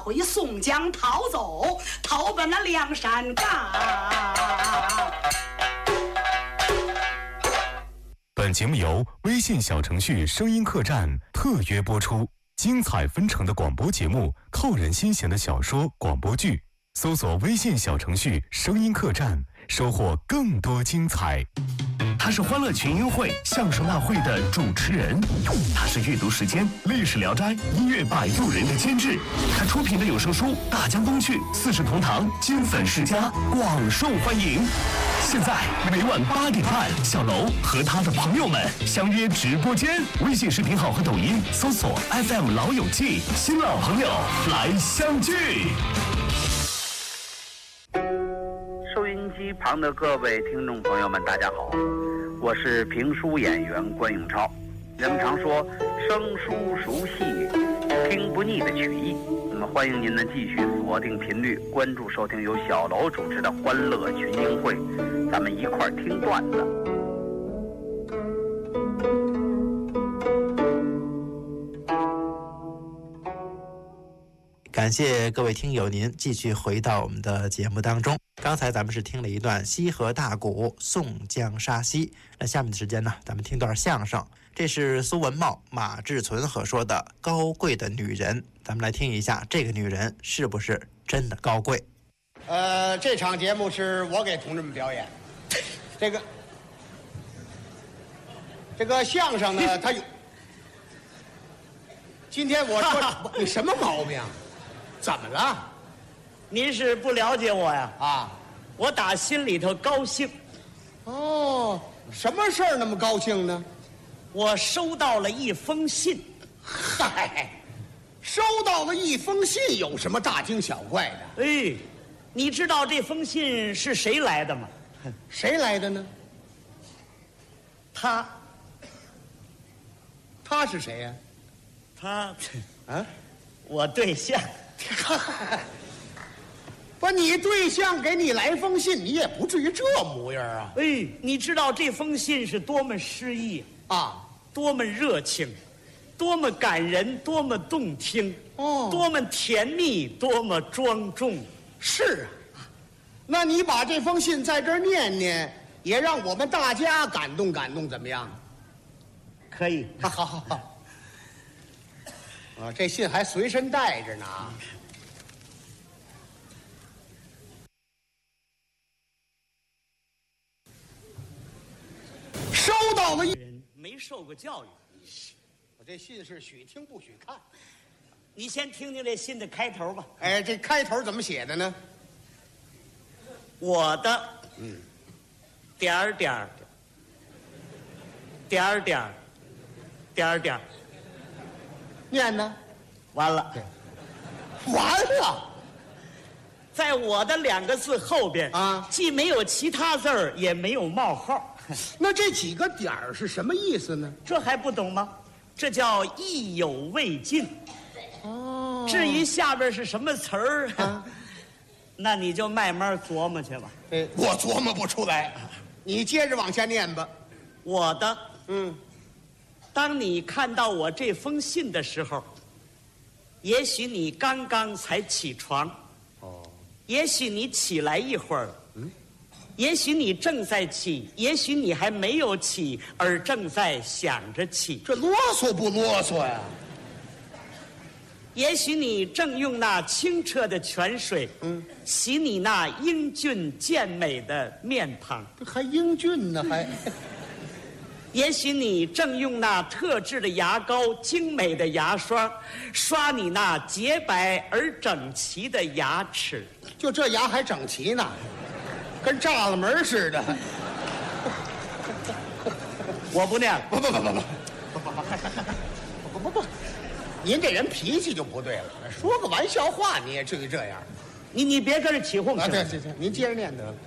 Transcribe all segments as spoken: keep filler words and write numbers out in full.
回宋江逃走，逃奔了梁山岗。 本节目由微信小程序声音客栈特约播出，精彩纷呈的广播节目，扣人心弦的小说、广播剧，搜索微信小程序声音客栈，收获更多精彩。 他是欢乐群英会相声大会的主持人，他是阅读时间、历史聊斋、音乐摆渡人的监制，他出品的有声书《大江东去》《四世同堂》金粉世家广受欢迎。现在每晚八点半，小楼和他的朋友们相约直播间，微信视频号和抖音搜索 F M 老友记，新老朋友来相聚。 收音机旁的各位听众朋友们，大家好，我是评书演员关永超。人们常说生疏熟悉，听不腻的曲艺。那么欢迎您呢继续锁定频率，关注收听由小楼主持的欢乐群英会，咱们一块儿听段子。 感谢各位听友您继续回到我们的节目当中。刚才咱们是听了一段西河大鼓宋江杀西，那下面的时间呢，咱们听段相声。这是苏文茂、马志存合说的《高贵的女人》，咱们来听一下这个女人是不是真的高贵。 呃，这场节目是我给同志们表演。这个这个相声呢，它有。今天我说你什么毛病？怎么了？ 您是不了解我呀？ 啊， 我打心里头高兴。 哦，什么事儿那么高兴呢？ 我收到了一封信。 嗨，收到了一封信，有什么大惊小怪的？ 哎，你知道这封信是谁来的吗？ 谁来的呢？ 他。 他是谁呀？ 他， 啊， 我对象。 不，你对象给你来封信，你也不至于这模样啊！ 哎，你知道这封信是多么诗意啊， 多么热情，多么感人，多么动听， 哦， 多么甜蜜，多么庄重。 是啊，那你把这封信在这儿念念，也让我们大家感动感动，怎么样？ 可以。 好好好。啊，这信还随身带着呢。收到了一人没受过教育， 我这信是许听不许看。 你先听听这信的开头吧。 哎，这开头怎么写的呢？ 我的， 嗯， 点儿点儿，点儿点儿，点儿点儿。 念呢？ 完了， 完了， 在我的两个字后边啊， 既没有其他字儿，也没有冒号。 那这几个点儿是什么意思呢？ 这还不懂吗？这叫意犹未尽。 哦， 至于下边是什么词儿， 啊， 那你就慢慢琢磨去吧。 哎，我琢磨不出来，你接着往下念吧。 我的， 嗯。 当你看到我这封信的时候，也许你刚刚才起床， 哦， 也许你起来一会儿， 嗯， 也许你正在起，也许你还没有起，而正在想着起。 这啰嗦不啰嗦呀？ 也许你正用那清澈的泉水， 嗯， 洗你那英俊健美的面庞， 这还英俊呢，还。 也许你正用那特制的牙膏、精美的牙刷，刷你那洁白而整齐的牙齿。 就这牙还整齐呢，跟栅栏门似的。 我不念了， 不不不不不不不不不，您这人脾气就不对了，说个玩笑话你也至于这样？ 你你别跟着起哄啊！ 去。 对对对，您接着念得了。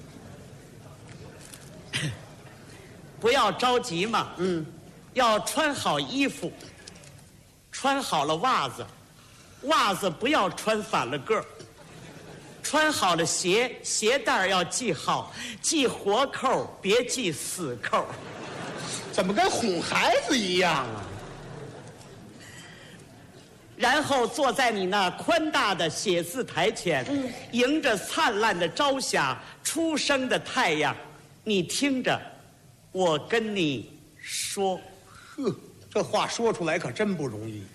不要着急嘛， 嗯， 要穿好衣服，穿好了袜子，袜子不要穿反了个儿，穿好了鞋，鞋带要系好，系活扣，别系死扣。 怎么跟哄孩子一样啊？ 然后坐在你那宽大的写字台前，嗯、迎着灿烂的朝霞、初升的太阳，你听着，我跟你说。 呵，这话说出来可真不容易。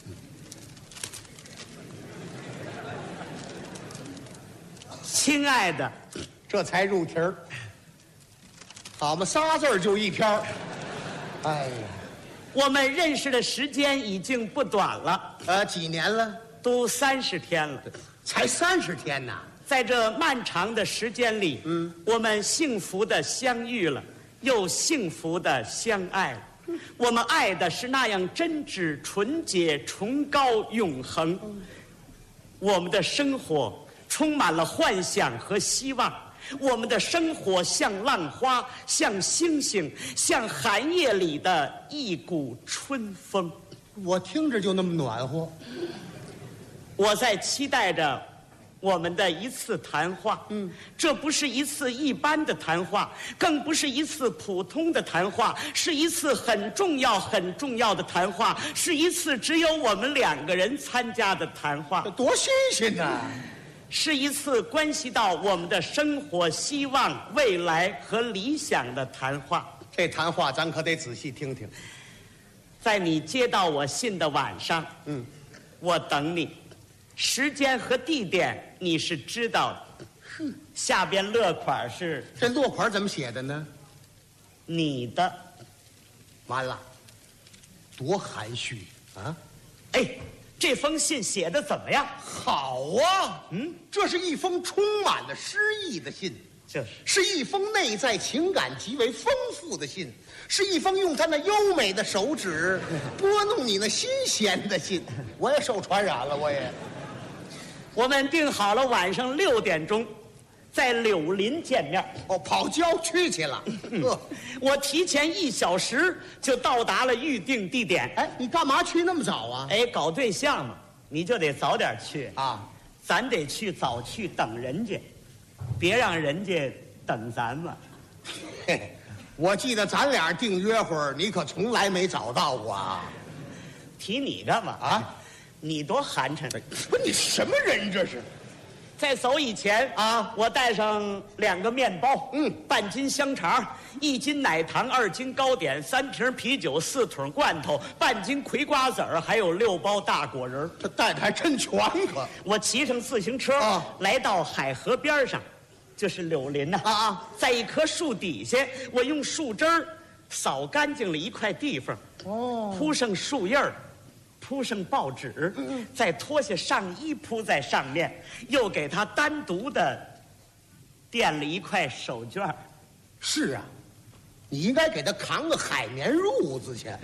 亲爱的， 这才入题儿。好嘛，仨字儿就一篇儿。哎呀， 我们认识的时间已经不短了， 呃，几年了？ 都三十天了。 才三十天呐！ 在这漫长的时间里，嗯，我们幸福的相遇了，又幸福的相爱了。嗯、我们爱的是那样真挚、纯洁、崇高、永恒。嗯、我们的生活充满了幻想和希望。我们的生活像浪花，像星星，像寒夜里的一股春风。 我听着就那么暖和。 我在期待着我们的一次谈话。嗯，这不是一次一般的谈话，更不是一次普通的谈话，是一次很重要、很重要的谈话，是一次只有我们两个人参加的谈话。 多新鲜呐！ 是一次关系到我们的生活、希望、未来和理想的谈话。 这谈话咱可得仔细听听。 在你接到我信的晚上， 嗯， 我等你，时间和地点你是知道的。哼，下边落款是这落款怎么写的呢？ 你的。 完了，多含蓄啊！ 哎。这封信写的怎么样？ 好啊，嗯，这是一封充满了诗意的信， 就是是一封内在情感极为丰富的信，是一封用他那优美的手指拨弄你那新鲜的信。我也受传染了，我也。 我们定好了晚上六点钟，在柳林见面。 哦，跑郊区去了。 嗯、我提前一小时就到达了预定地点。 哎，你干嘛去那么早啊？ 哎，搞对象嘛，你就得早点去啊。 咱得去早去等人家，别让人家等咱们。 嘿，我记得咱俩定约会，你可从来没找到过啊。 提你干嘛啊？ 你多寒碜！ 不，你什么人这是？ 在走以前啊， 我带上两个面包， 嗯， 半斤香肠，一斤奶糖，二斤糕点，三瓶啤酒，四桶罐头，半斤葵瓜子儿，还有六包大果仁。 这带的还真全可。 我骑上自行车啊，来到海河边上，就是柳林呐。 啊啊， 在一棵树底下，我用树枝儿扫干净了一块地方， 哦， 铺上树叶儿。铺上报纸，嗯、再脱下上衣铺在上面，又给他单独的垫了一块手绢。 是啊，你应该给他扛个海绵褥子去。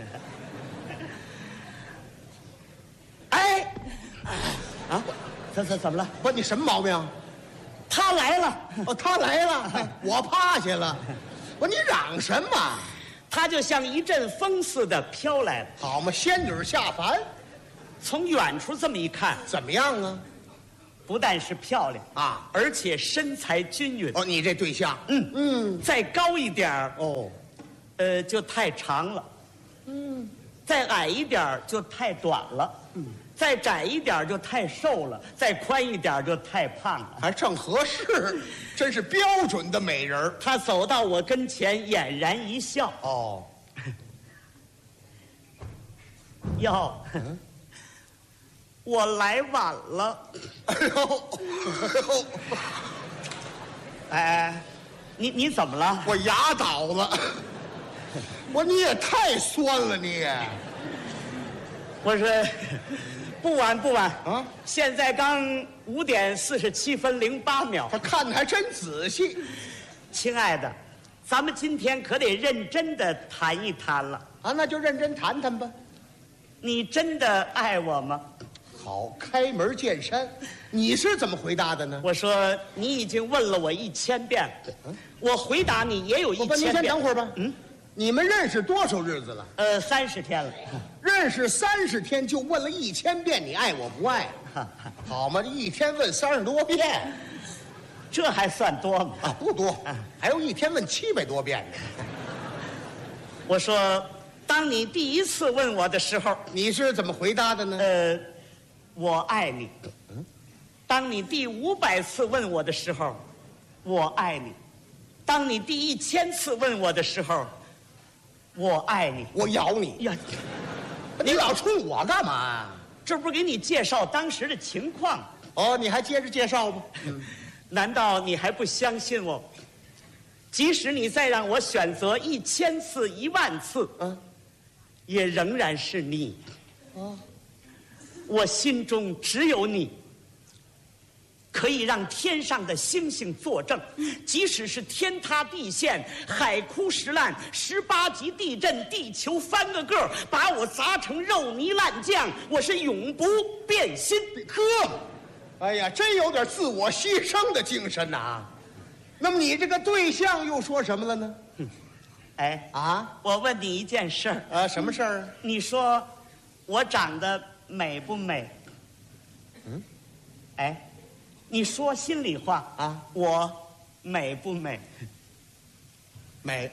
哎，啊，怎怎怎么了？ 不，你什么毛病？ 他来了。 哦，他来了，我趴下了。我说你嚷什么？ 他就像一阵风似的飘来了。 好嘛，仙女下凡。 从远处这么一看， 怎么样啊？ 不但是漂亮啊， 而且身材均匀。 哦，你这对象， 嗯嗯，再高一点儿哦， 呃，就太长了。 嗯， 再矮一点儿就太短了。嗯，再窄一点儿就太瘦了，再宽一点儿就太胖了。 还正合适，真是标准的美人儿。 他走到我跟前，俨然一笑。 哦， 哟，嗯、我来晚了。 哎呦，哎呦， 哎，你你怎么了？ 我牙倒了。我说你也太酸了，你也。 我说不晚不晚啊！ 现在刚五点四十七分零八秒。 他看得还真仔细。 亲爱的，咱们今天可得认真的谈一谈了啊！那就认真谈谈吧。 你真的爱我吗？ 好，开门见山。你是怎么回答的呢？ 我说你已经问了我一千遍了，嗯、我回答你也有一千遍。 你先等会儿吧。 嗯。 你们认识多少日子了？ 呃，三十天了。 认识三十天就问了一千遍你爱我不爱？好嘛，一天问三十多遍， 这还算多吗？ 啊，不多，还有一天问七百多遍呢。 我说，当你第一次问我的时候， 你是怎么回答的呢？ 呃， 我爱你。当你第五百次问我的时候，我爱你；当你第一千次问我的时候，我爱你。 我咬你呀！ 你老冲我干嘛？ 这不是给你介绍当时的情况？ 哦，你还接着介绍吗？ 嗯，难道你还不相信我？即使你再让我选择一千次、一万次，嗯，也仍然是你。哦，我心中只有你。可以让天上的星星作证，即使是天塌地陷、海枯石烂、十八级地震、地球翻个个，把我砸成肉泥烂酱，我是永不变心。 呵，哎呀，真有点自我牺牲的精神呐、啊。那么你这个对象又说什么了呢？ 哎啊， 我问你一件事儿啊，什么事儿？ 你说我长得美不美？嗯，哎。你说心里话啊，我美不美？ 美。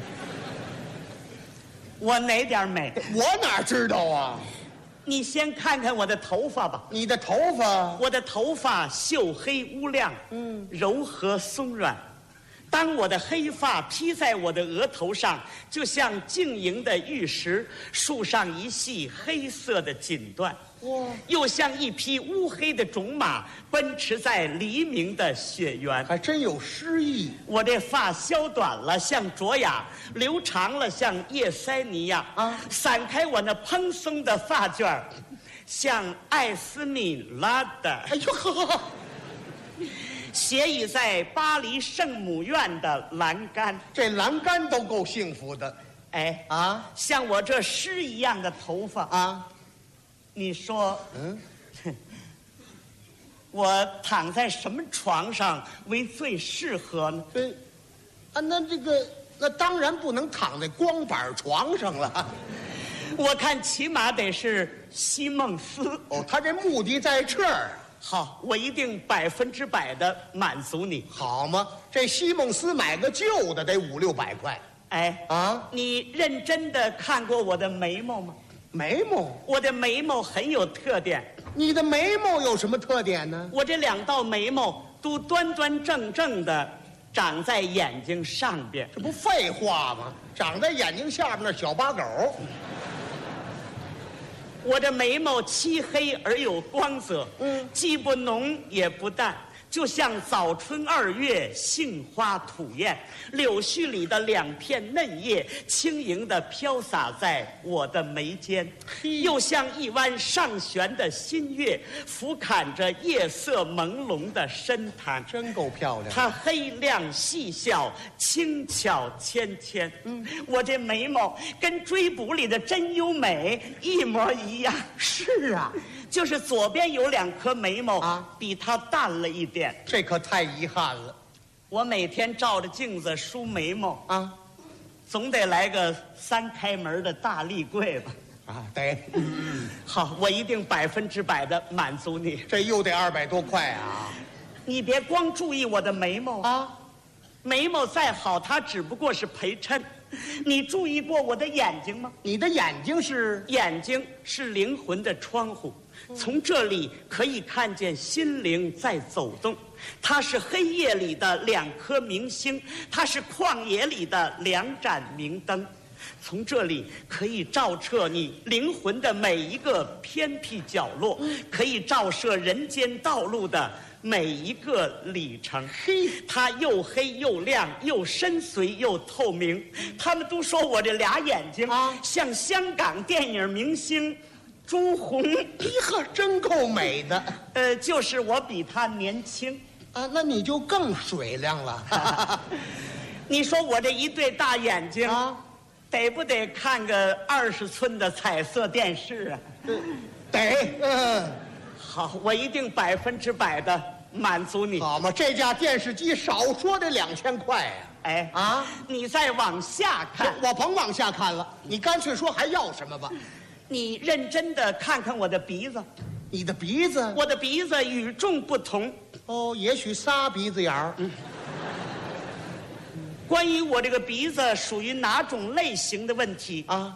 我哪点美？ 我哪知道啊？ 你先看看我的头发吧。 你的头发？ 我的头发黝黑乌亮，嗯，柔和松软。当我的黑发披在我的额头上，就像晶莹的玉石，束上一系黑色的锦缎。哇！又像一匹乌黑的种马奔驰在黎明的雪原， 还真有诗意。 我这发削短了像卓雅，留长了像叶塞尼亚啊，散开我那蓬松的发卷儿，像艾斯米拉的。哎呦呵！斜倚在巴黎圣母院的栏杆， 这栏杆都够幸福的。 哎啊，像我这诗一样的头发啊。你说，嗯，我躺在什么床上为最适合呢？ 对，啊，那这个，那当然不能躺在光板床上了。 我看起码得是西梦思。 哦，他这目的在这儿。 好，我一定百分之百的满足你， 好吗？这西梦思买个旧的得五六百块。 哎啊，你认真的看过我的眉毛吗？ 眉毛， 我的眉毛很有特点。 你的眉毛有什么特点呢？ 我这两道眉毛都端端正正的长在眼睛上边。 这不废话吗？长在眼睛下边那小八狗。 我这眉毛漆黑而有光泽，嗯，既不浓也不淡，就像早春二月杏花吐艳，柳絮里的两片嫩叶轻盈地飘洒在我的眉间，又像一弯上旋的新月俯瞰着夜色朦胧的深潭， 真够漂亮。 它黑亮细小，轻巧纤纤。嗯，我这眉毛跟追捕里的真优美一模一样。 是啊。 就是左边有两颗眉毛啊，比它淡了一点， 这可太遗憾了。 我每天照着镜子梳眉毛啊，总得来个三开门的大立柜吧？ 啊，得。 嗯，好，我一定百分之百的满足你。 这又得二百多块啊！ 你别光注意我的眉毛啊，眉毛再好，它只不过是陪衬。你注意过我的眼睛吗？ 你的眼睛是？ 眼睛是灵魂的窗户。从这里可以看见心灵在走动，它是黑夜里的两颗明星，它是旷野里的两盏明灯。从这里可以照彻你灵魂的每一个偏僻角落，可以照射人间道路的每一个里程。嘿，它又黑又亮，又深邃又透明。他们都说我这俩眼睛啊，像香港电影明星朱红。 咦呵，真够美的。 呃，就是我比他年轻啊，那你就更水亮了。 你说我这一对大眼睛啊，得不得看个二十寸的彩色电视啊？ 得。嗯， 好，我一定百分之百的满足你。 好嘛，这架电视机少说得两千块呀。 哎啊，你再往下看。 我甭往下看了，你干脆说还要什么吧。 你认真的看看我的鼻子。 你的鼻子？ 我的鼻子与众不同。 哦，也许仨鼻子眼儿。嗯。 关于我这个鼻子属于哪种类型的问题啊，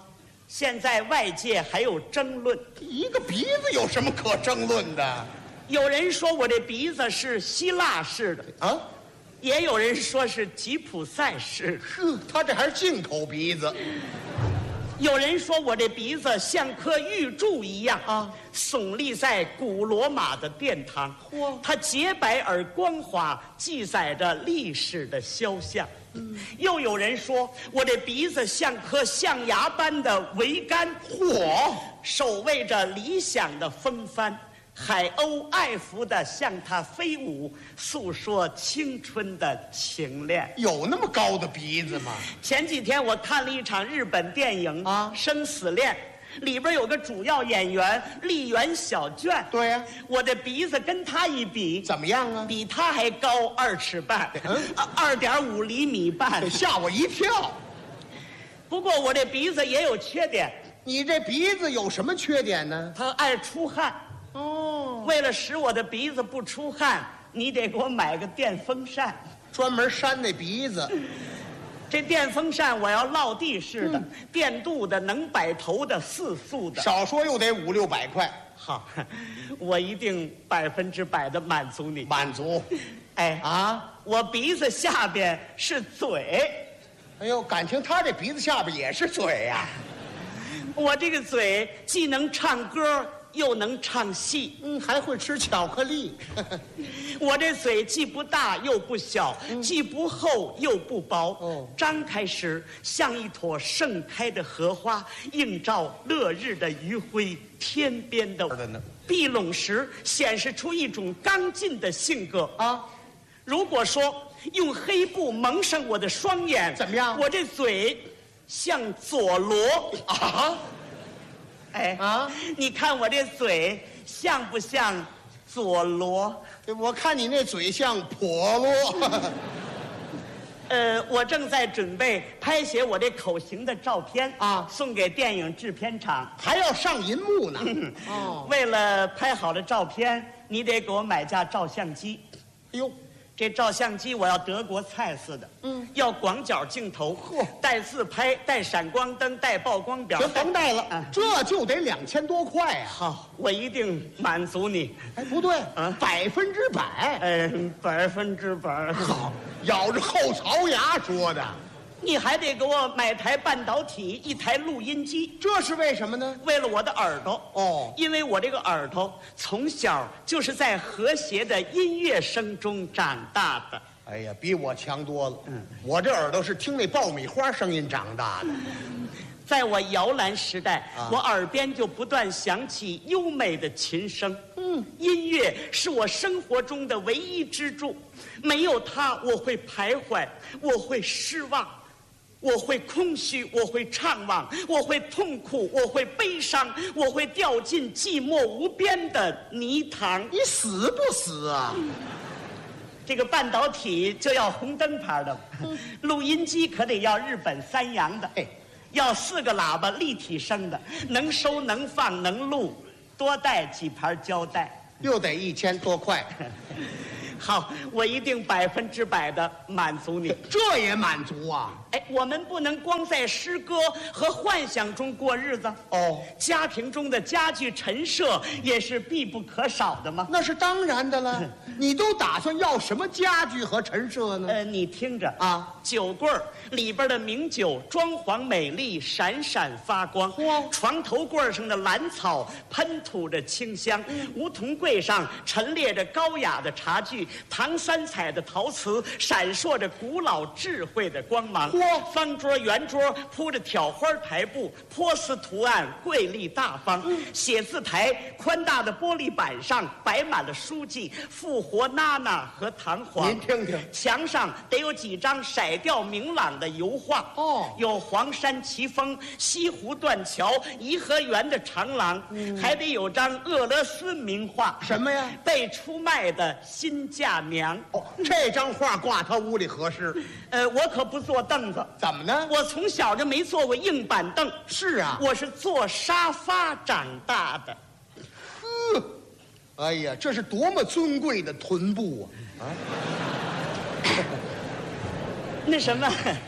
现在外界还有争论， 一个鼻子有什么可争论的？ 有人说我这鼻子是希腊式的啊， 也有人说是吉普赛式的。 呵，他这还是进口鼻子。 有人说我这鼻子像颗玉柱一样啊，耸立在古罗马的殿堂。嚯，它洁白而光滑，记载着历史的肖像。嗯，又有人说我这鼻子像颗象牙般的桅杆，嚯，守卫着理想的风帆。海鸥爱抚地向它飞舞，诉说青春的情恋。 有那么高的鼻子吗？ 前几天我看了一场日本电影啊，《生死恋》，里边有个主要演员丽媛小娟。 对呀、啊， 我的鼻子跟她一比， 怎么样啊？ 比她还高二尺半，二点五厘米半， 吓我一跳。 不过我这鼻子也有缺点。 你这鼻子有什么缺点呢？ 它爱出汗。哦，为了使我的鼻子不出汗，你得给我买个电风扇， 专门扇那鼻子。 这电风扇我要落地式的，嗯、电镀的，能摆头的，四速的， 少说又得五六百块。 好，我一定百分之百的满足你。 满足。 哎啊，我鼻子下边是嘴。 哎呦，感情他这鼻子下边也是嘴呀、啊。 我这个嘴既能唱歌，又能唱戏， 嗯，还会吃巧克力。 我这嘴既不大又不小，嗯、既不厚又不薄。哦，张开时像一朵盛开的荷花，映照落日的余晖，天边的闭拢时显示出一种刚劲的性格啊。如果说用黑布蒙上我的双眼， 怎么样？ 我这嘴像佐罗啊。哎啊！你看我这嘴像不像佐罗？ 我看你那嘴像婆罗。 呃，我正在准备拍写我这口型的照片啊，送给电影制片厂， 还要上银幕呢。 嗯、哦，为了拍好的照片，你得给我买架照相机。 哎呦！ 这照相机我要德国菜似的，嗯，要广角镜头，嚯，带自拍，带闪光灯，带曝光表， 全甭带了，啊、这就得两千多块呀、啊！ 好，我一定满足你。 哎，不对，啊，百分之百， 嗯，百分之百。 好，咬着后槽牙说的。 你还得给我买台半导体，一台录音机， 这是为什么呢？ 为了我的耳朵哦， 因为我这个耳朵从小就是在和谐的音乐声中长大的。 哎呀，比我强多了。嗯，我这耳朵是听那爆米花声音长大的。 在我摇篮时代，啊、我耳边就不断响起优美的琴声。嗯，音乐是我生活中的唯一支柱，没有它，我会徘徊，我会失望。我会空虚，我会怅惘，我会痛苦，我会悲伤，我会掉进寂寞无边的泥塘。 你死不死啊？ 这个半导体就要红灯牌的，嗯、录音机可得要日本三洋的，哎，要四个喇叭立体声的，能收能放能录，多带几盘胶带， 又得一千多块。 好，我一定百分之百的满足你。 这也满足啊？ 哎，我们不能光在诗歌和幻想中过日子哦。 家庭中的家具陈设也是必不可少的嘛。 那是当然的了。你都打算要什么家具和陈设呢？ 呃，你听着啊，酒柜里边的名酒装潢美丽，闪闪发光。哇！床头柜上的兰草喷吐着清香，嗯、梧桐柜上陈列着高雅的茶具。唐三彩的陶瓷闪烁着古老智慧的光芒，方桌圆桌铺着挑花台布，波斯图案瑰丽大方。嗯、写字台宽大的玻璃板上摆满了书籍，复活娜娜和弹簧。 您听听， 墙上得有几张色调明朗的油画。哦，有黄山奇峰、西湖断桥、颐和园的长廊，嗯、还得有张俄罗斯名画。 什么呀？ 被出卖的新嫁娘。 哦，这张画挂他屋里合适。 呃，我可不坐凳子。 怎么呢？ 我从小就没坐过硬板凳。 是啊， 我是坐沙发长大的。 呵，哎呀，这是多么尊贵的臀部啊！啊， 那什么，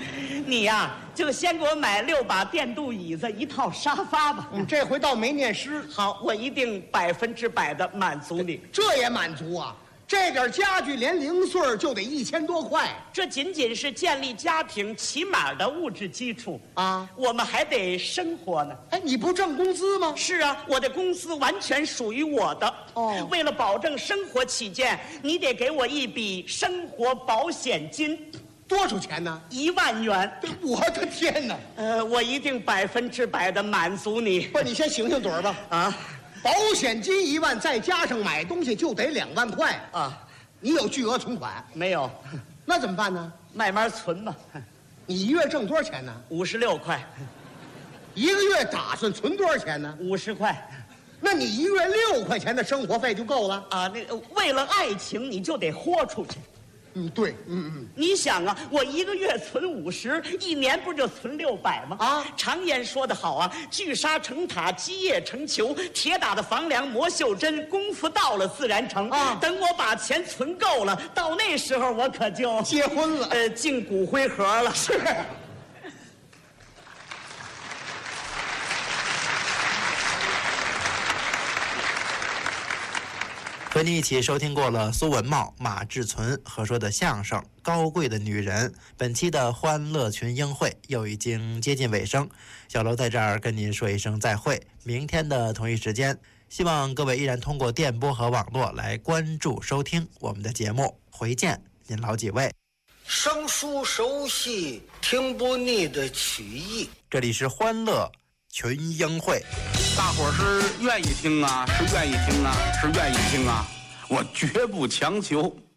你呀、啊，就先给我买六把电镀椅子，一套沙发吧。 嗯，这回倒没念诗。 好，我一定百分之百的满足你。 这也满足啊？这点家具连零碎就得一千多块。 这仅仅是建立家庭起码的物质基础啊， 我们还得生活呢。 哎，你不挣工资吗？ 是啊，我的公司完全属于我的。 哦， 为了保证生活起见，你得给我一笔生活保险金。 多少钱呢？ 一万元。 我的天哪！ 呃，我一定百分之百的满足你。 不是，你先醒醒盹吧。 啊， 保险金一万，再加上买东西就得两万块啊！ 你有巨额存款没有？ 那怎么办呢？ 慢慢存吧。 你一月挣多少钱呢？ 五十六块。 一个月打算存多少钱呢？ 五十块。 那你一月六块钱的生活费就够了啊？那个为了爱情，你就得豁出去。 嗯，对，嗯嗯。 你想啊，我一个月存五十，一年不就存六百吗？ 啊， 常言说得好啊，聚沙成塔，积业成裘，铁打的房梁磨袖珍，功夫到了自然成。啊，等我把钱存够了，到那时候我可就结婚了， 呃，进骨灰盒了。 是。 和你一起收听过了苏文茂、马志存合说的相声《高贵的女人》。本期的欢乐群英会又已经接近尾声，小楼在这儿跟您说一声再会。明天的同一时间，希望各位依然通过电波和网络来关注收听我们的节目。回见您老几位。 生疏熟悉，听不腻的曲艺。 这里是欢乐群英会。 大伙儿是愿意听啊，是愿意听啊，是愿意听啊，我绝不强求。